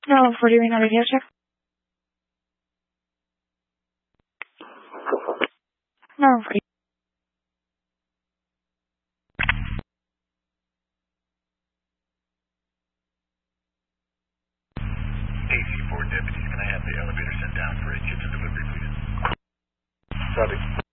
No, for doing a radio check. No, for AC4 deputies, can I have the elevator sent down for a kitchen delivery, please? Copy.